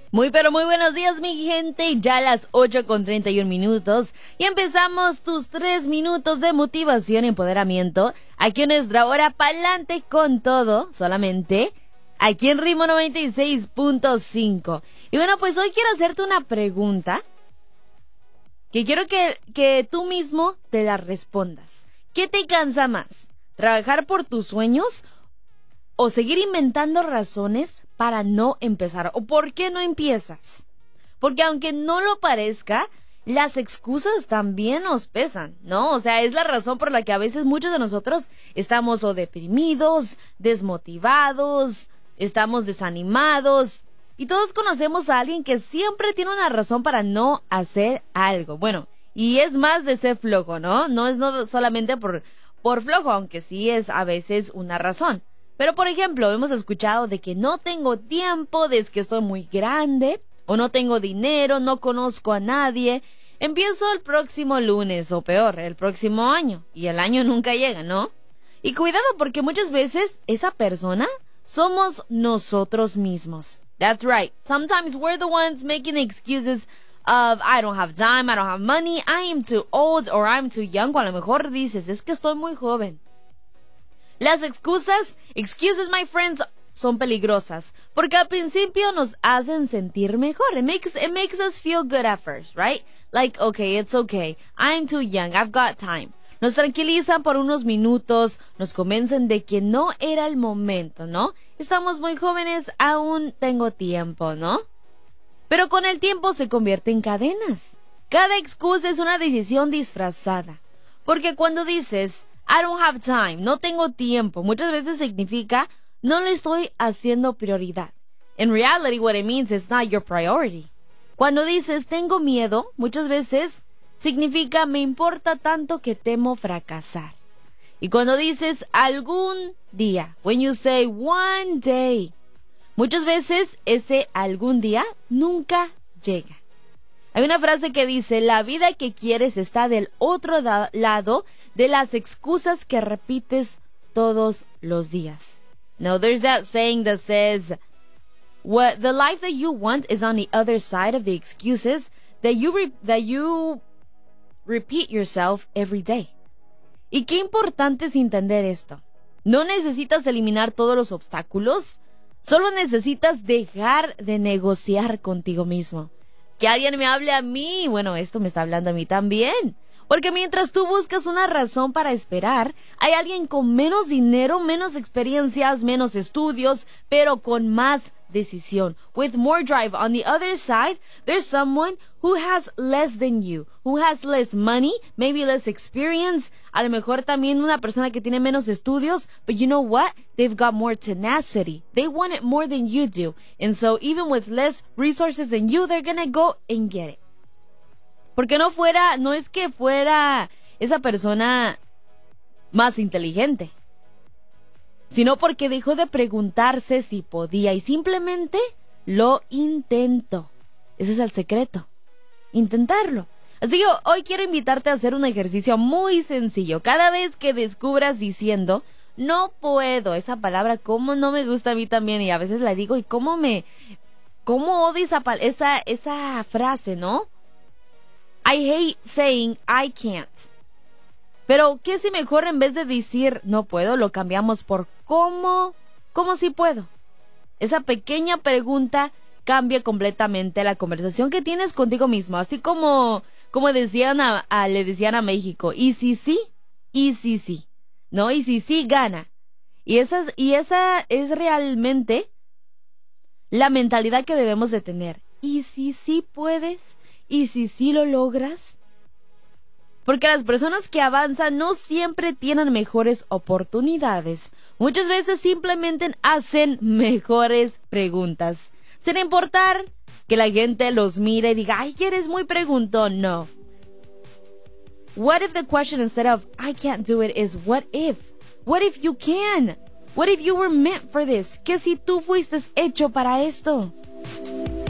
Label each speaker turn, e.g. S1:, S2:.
S1: Muy pero muy buenos días mi gente, ya a las 8:31 y empezamos tus 3 minutos de motivación y empoderamiento aquí en nuestra hora pa'lante con todo, solamente aquí en Ritmo 96.5. Y bueno, pues hoy quiero hacerte una pregunta que quiero que tú mismo te la respondas. ¿Qué te cansa más? ¿Trabajar por tus sueños o seguir inventando razones para no empezar? ¿O por qué no empiezas? Porque aunque no lo parezca, las excusas también nos pesan, ¿no? O sea, es la razón por la que a veces muchos de nosotros estamos o deprimidos, desmotivados, estamos desanimados. Y todos conocemos a alguien que siempre tiene una razón para no hacer algo. Bueno, y es más de ser flojo, ¿no? No es solamente por flojo, aunque sí es a veces una razón. Pero, por ejemplo, hemos escuchado de que no tengo tiempo, de que estoy muy grande, o no tengo dinero, no conozco a nadie. Empiezo el próximo lunes, o peor, el próximo año. Y el año nunca llega, ¿no? Y cuidado porque muchas veces esa persona somos nosotros mismos. That's right. Sometimes we're the ones making excuses of I don't have time, I don't have money, I am too old, or I'm too young. O a lo mejor dices, es que estoy muy joven. Las excuses, my friends, son peligrosas porque al principio nos hacen sentir mejor. It makes us feel good at first, right? Like, okay, it's okay. I'm too young. I've got time. Nos tranquilizan por unos minutos, nos convencen de que no era el momento, ¿no? Estamos muy jóvenes, aún tengo tiempo, ¿no? Pero con el tiempo se convierte en cadenas. Cada excusa es una decisión disfrazada. Porque cuando dices I don't have time, no tengo tiempo, muchas veces significa no le estoy haciendo prioridad. In reality, what it means is not your priority. Cuando dices tengo miedo, muchas veces significa me importa tanto que temo fracasar. Y cuando dices algún día, when you say one day, muchas veces ese algún día nunca llega. Hay una frase que dice, la vida que quieres está del otro lado de las excusas que repites todos los días. Now, there's that saying that says, the life that you want is on the other side of the excuses that you repeat yourself every day. Y qué importante es entender esto. No necesitas eliminar todos los obstáculos, solo necesitas dejar de negociar contigo mismo. Que alguien me hable a mí, bueno, esto me está hablando a mí también. Porque mientras tú buscas una razón para esperar, hay alguien con menos dinero, menos experiencias, menos estudios, pero con más decisión. With more drive. On the other side, there's someone who has less than you, who has less money, maybe less experience. A lo mejor también una persona que tiene menos estudios, but you know what? They've got more tenacity. They want it more than you do. And so even with less resources than you, they're gonna go and get it. Porque no es que fuera esa persona más inteligente, sino porque dejó de preguntarse si podía y simplemente lo intentó. Ese es el secreto, intentarlo. Así que hoy quiero invitarte a hacer un ejercicio muy sencillo. Cada vez que descubras diciendo, no puedo, esa palabra como no me gusta a mí también y a veces la digo y cómo odio esa frase, ¿no? I hate saying I can't. Pero, ¿qué si mejor en vez de decir no puedo, lo cambiamos por cómo sí puedo? Esa pequeña pregunta cambia completamente la conversación que tienes contigo mismo. Así como le decían a México, y si sí, ¿no? Y si sí, gana. Y esa es realmente la mentalidad que debemos de tener. ¿Y si sí puedes? ¿Y si sí lo logras? Porque las personas que avanzan no siempre tienen mejores oportunidades. Muchas veces simplemente hacen mejores preguntas. Sin importar que la gente los mire y diga, ay, que eres muy preguntón. No. What if the question instead of I can't do it is what if? What if you can? What if you were meant for this? ¿Qué si tú fuiste hecho para esto?